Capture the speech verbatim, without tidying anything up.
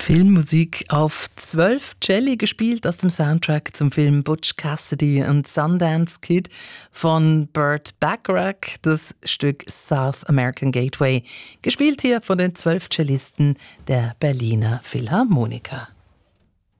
Filmmusik auf zwölf Celli gespielt aus dem Soundtrack zum Film Butch Cassidy und Sundance Kid von Burt Bacharach, das Stück South American Gateway, gespielt hier von den zwölf Cellisten der Berliner Philharmoniker.